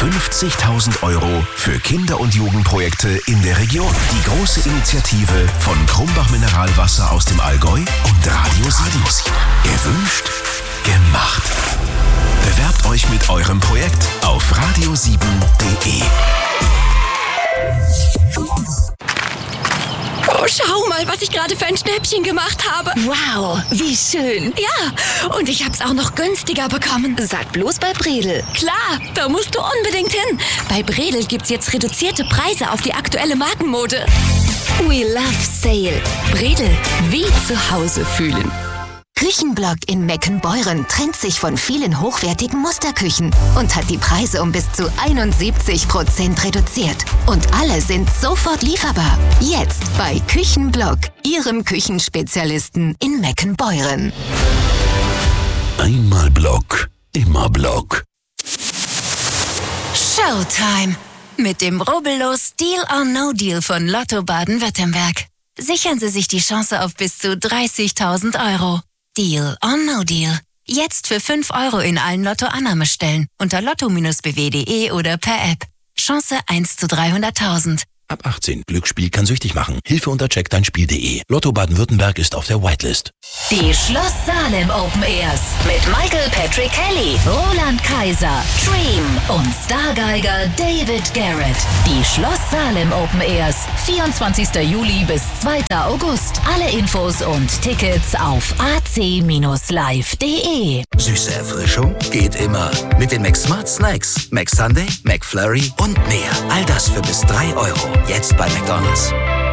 50.000 € für Kinder- und Jugendprojekte in der Region. Die große Initiative von Krumbach Mineralwasser aus dem Allgäu und Radio 7. Gewünscht, gemacht. Bewerbt euch mit eurem Projekt auf radio7.de. Oh, schau mal, was ich gerade für ein Schnäppchen gemacht habe. Wow, wie schön. Ja, und ich hab's auch noch günstiger bekommen. Sag bloß bei Bredel. Klar, da musst du unbedingt hin. Bei Bredel gibt's jetzt reduzierte Preise auf die aktuelle Markenmode. We love sale. Bredel, wie zu Hause fühlen. Küchenblock in Meckenbeuren trennt sich von vielen hochwertigen Musterküchen und hat die Preise um bis zu 71% reduziert. Und alle sind sofort lieferbar. Jetzt bei Küchenblock, Ihrem Küchenspezialisten in Meckenbeuren. Einmal Block, immer Block. Showtime! Mit dem rubbellos Deal or No Deal von Lotto Baden-Württemberg. Sichern Sie sich die Chance auf bis zu 30.000 €. Deal or No Deal. Jetzt für 5 € in allen Lotto-Annahmestellen unter lotto-bw.de oder per App. Chance 1 zu 300.000. Ab 18. Glücksspiel kann süchtig machen. Hilfe unter checkdeinspiel.de. Lotto Baden-Württemberg ist auf der Whitelist. Die Schloss Salem Open Airs mit Michael Patrick Kelly, Roland Kaiser, Dream und Stargeiger David Garrett. Die Schloss Salem Open Airs, 24. Juli bis 2. August. Alle Infos und Tickets auf ac-live.de. Süße Erfrischung geht immer. Mit den McSmart Snacks. McSunday, McFlurry und mehr. All das für bis 3 €. Jetzt bei McDonald's.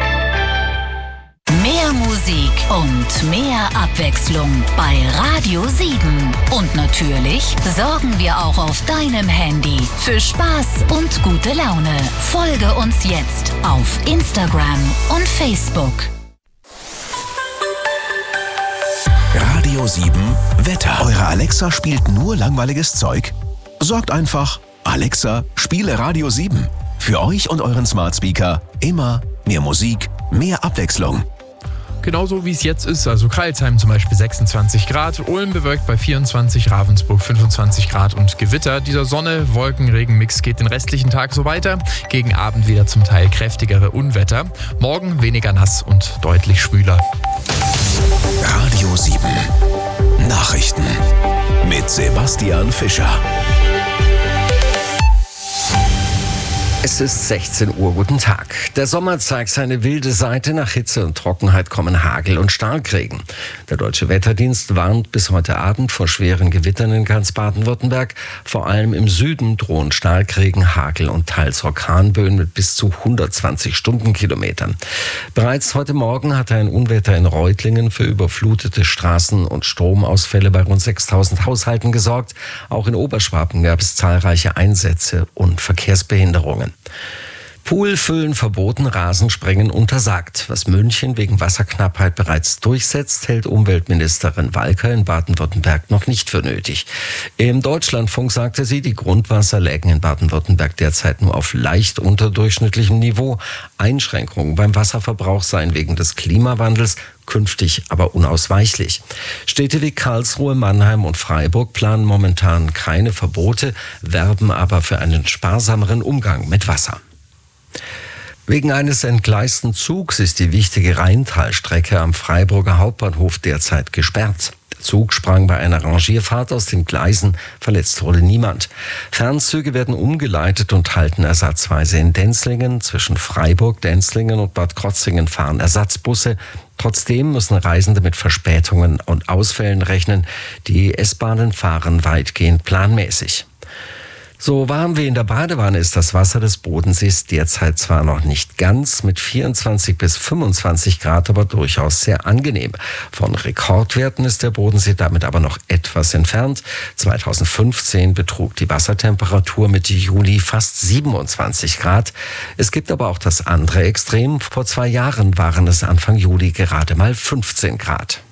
Mehr Musik und mehr Abwechslung bei Radio 7. Und natürlich sorgen wir auch auf deinem Handy für Spaß und gute Laune. Folge uns jetzt auf Instagram und Facebook. Radio 7 Wetter. Eure Alexa spielt nur langweiliges Zeug? Sorgt einfach, Alexa, spiele Radio 7. Für euch und euren Smart Speaker immer mehr Musik, mehr Abwechslung. Genauso wie es jetzt ist, also Crailsheim zum Beispiel 26 Grad, Ulm bewölkt bei 24, Ravensburg 25 Grad und Gewitter. Dieser Sonne-Wolken-Regen-Mix geht den restlichen Tag so weiter. Gegen Abend wieder zum Teil kräftigere Unwetter. Morgen weniger nass und deutlich schwüler. Radio 7 Nachrichten mit Sebastian Fischer. Es ist 16 Uhr, guten Tag. Der Sommer zeigt seine wilde Seite. Nach Hitze und Trockenheit kommen Hagel und Starkregen. Der Deutsche Wetterdienst warnt bis heute Abend vor schweren Gewittern in ganz Baden-Württemberg. Vor allem im Süden drohen Starkregen, Hagel und teils Orkanböen mit bis zu 120 Stundenkilometern. Bereits heute Morgen hatte ein Unwetter in Reutlingen für überflutete Straßen und Stromausfälle bei rund 6.000 Haushalten gesorgt. Auch in Oberschwaben gab es zahlreiche Einsätze und Verkehrsbehinderungen. Poolfüllen verboten, Rasensprengen untersagt. Was München wegen Wasserknappheit bereits durchsetzt, hält Umweltministerin Walker in Baden-Württemberg noch nicht für nötig. Im Deutschlandfunk sagte sie, die Grundwasser lägen in Baden-Württemberg derzeit nur auf leicht unterdurchschnittlichem Niveau. Einschränkungen beim Wasserverbrauch seien wegen des Klimawandels künftig aber unausweichlich. Städte wie Karlsruhe, Mannheim und Freiburg planen momentan keine Verbote, werben aber für einen sparsameren Umgang mit Wasser. Wegen eines entgleisten Zugs ist die wichtige Rheintalstrecke am Freiburger Hauptbahnhof derzeit gesperrt. Der Zug sprang bei einer Rangierfahrt aus den Gleisen, verletzt wurde niemand. Fernzüge werden umgeleitet und halten ersatzweise in Denzlingen. Zwischen Freiburg, Denzlingen und Bad Krotzingen fahren Ersatzbusse. Trotzdem müssen Reisende mit Verspätungen und Ausfällen rechnen. Die S-Bahnen fahren weitgehend planmäßig. So warm wie in der Badewanne ist das Wasser des Bodensees derzeit zwar noch nicht ganz, mit 24 bis 25 Grad, aber durchaus sehr angenehm. Von Rekordwerten ist der Bodensee damit aber noch etwas entfernt. 2015 betrug die Wassertemperatur Mitte Juli fast 27 Grad. Es gibt aber auch das andere Extrem. Vor 2 Jahren waren es Anfang Juli gerade mal 15 Grad.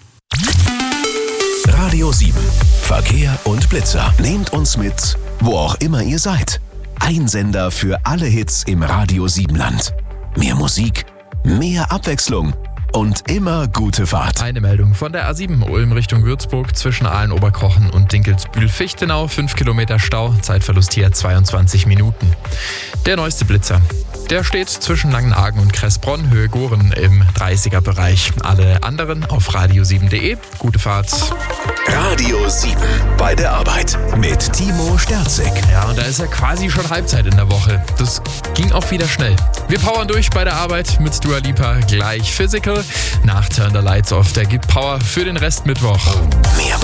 Radio 7 Verkehr und Blitzer. Nehmt uns mit, wo auch immer ihr seid. Ein Sender für alle Hits im Radio 7 Land. Mehr Musik, mehr Abwechslung. und immer gute Fahrt. Eine Meldung von der A7 Ulm Richtung Würzburg zwischen Aalen-Oberkochen und Dinkelsbühl-Fichtenau. 5 Kilometer Stau, Zeitverlust hier 22 Minuten. Der neueste Blitzer. Der steht zwischen Langenargen und Kressbronn, Höhe Goren im 30er-Bereich. Alle anderen auf radio7.de. Gute Fahrt. Radio 7 bei der Arbeit mit Timo Sterzig. Ja, und da ist ja quasi schon Halbzeit in der Woche. Das ging auch wieder schnell. Wir powern durch bei der Arbeit mit Dua Lipa, gleich Physical. Nach Turn the Lights Off, der gibt Power für den Rest Mittwoch. Mehr